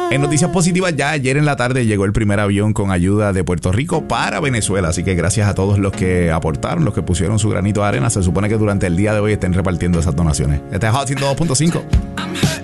En noticias positivas, ya ayer en la tarde llegó el primer avión con ayuda de Puerto Rico para Venezuela. Así que gracias a todos los que aportaron, los que pusieron su granito de arena. Se supone que durante el día de hoy estén repartiendo esas donaciones. Este es Hot 102.5.